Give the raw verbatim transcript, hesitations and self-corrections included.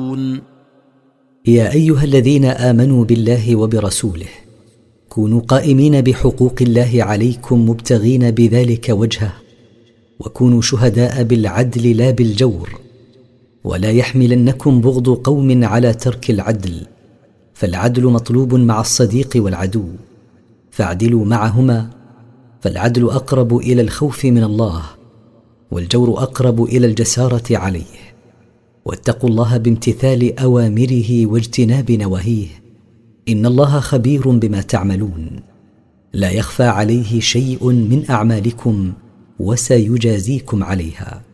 تعملون. يا أيها الذين آمنوا بالله وبرسوله كونوا قائمين بحقوق الله عليكم مبتغين بذلك وجهه، وكونوا شهداء بالعدل لا بالجور، ولا يحملنكم بغض قوم على ترك العدل، فالعدل مطلوب مع الصديق والعدو، فاعدلوا معهما، فالعدل أقرب إلى الخوف من الله، والجور أقرب إلى الجسارة عليه. واتقوا الله بامتثال أوامره واجتناب نواهيه، إن الله خبير بما تعملون، لا يخفى عليه شيء من أعمالكم وسيجازيكم عليها.